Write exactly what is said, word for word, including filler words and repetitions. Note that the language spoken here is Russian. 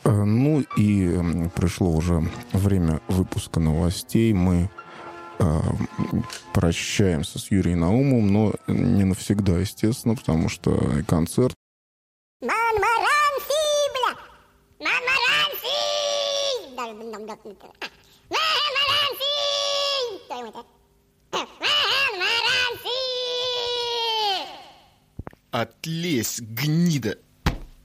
Ну и пришло уже время выпуска новостей. Мы э, прощаемся с Юрием Наумовым, но не навсегда, естественно, потому что концерт. Монмаранси, бля! Монмаранси! Отлезь, гнида!